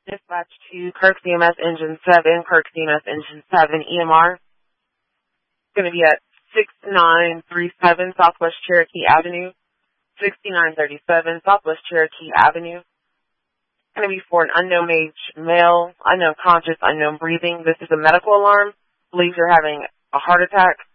Dispatch to Kirk CMS Engine 7, Kirk CMS Engine 7, EMR. It's going to be at 6937 Southwest Cherokee Avenue, 6937 Southwest Cherokee Avenue. It's going to be for an unknown age male, unknown conscious, unknown breathing. This is a medical alarm. Believes you're having a heart attack.